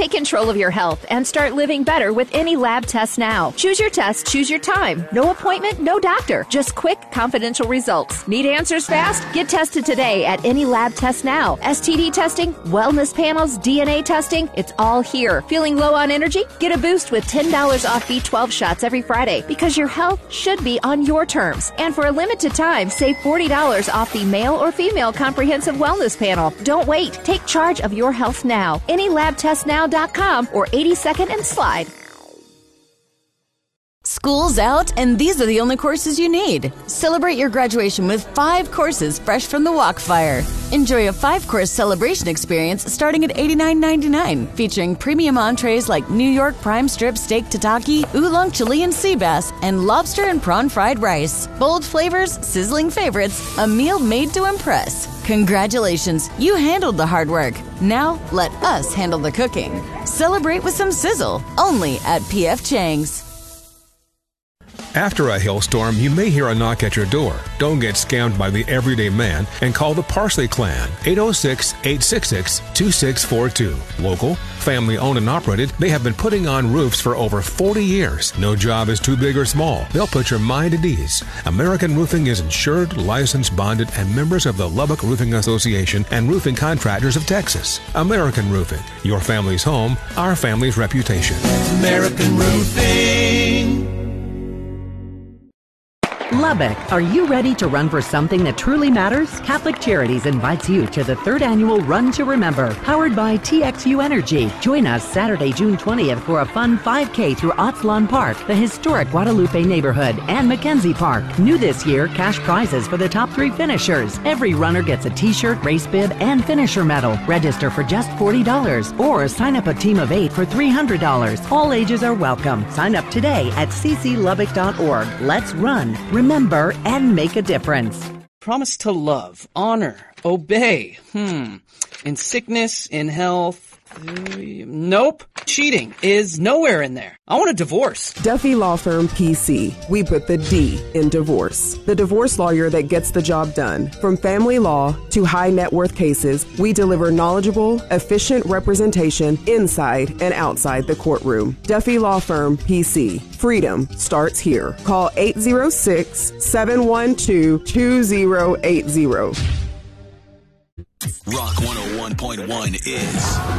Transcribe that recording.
Take control of your health and start living better with any lab test now. Choose your test, choose your time. No appointment, no doctor. Just quick, confidential results. Need answers fast? Get tested today at any lab test now. STD testing, wellness panels, DNA testing, it's all here. Feeling low on energy? Get a boost with $10 off B12 shots every Friday because your health should be on your terms. And for a limited time, save $40 off the male or female comprehensive wellness panel. Don't wait. Take charge of your health now. AnyLabTestNow.com or 82nd and Slide. School's out, and these are the only courses you need. Celebrate your graduation with 5 courses fresh from the Walkfire. Enjoy a 5-course celebration experience starting at $89.99, featuring premium entrees like New York prime strip steak tataki, oolong Chilean sea bass, and lobster and prawn fried rice. Bold flavors, sizzling favorites, a meal made to impress. Congratulations, you handled the hard work. Now let us handle the cooking. Celebrate with some sizzle, only at P.F. Chang's. After a hailstorm, you may hear a knock at your door. Don't get scammed by the everyday man and call the Parsley Clan, 806-866-2642. Local, family-owned and operated, they have been putting on roofs for over 40 years. No job is too big or small. They'll put your mind at ease. American Roofing is insured, licensed, bonded, and members of the Lubbock Roofing Association and Roofing Contractors of Texas. American Roofing, your family's home, our family's reputation. American Roofing. Lubbock, are you ready to run for something that truly matters? Catholic Charities invites you to the 3rd annual Run to Remember, powered by TXU Energy. Join us Saturday, June 20th for a fun 5K through Otzlawn Park, the historic Guadalupe neighborhood, and Mackenzie Park. New this year, cash prizes for the top 3 finishers. Every runner gets a t-shirt, race bib, and finisher medal. Register for just $40 or sign up a team of 8 for $300. All ages are welcome. Sign up today at cclubbock.org. Let's run, remember, and make a difference. Promise to love, honor, obey. In sickness, in health. Nope. Cheating is nowhere in there. I want a divorce. Duffy Law Firm PC. We put the D in divorce. The divorce lawyer that gets the job done. From family law to high net worth cases, we deliver knowledgeable, efficient representation inside and outside the courtroom. Duffy Law Firm PC. Freedom starts here. Call 806-712-2080. Rock 101.1 is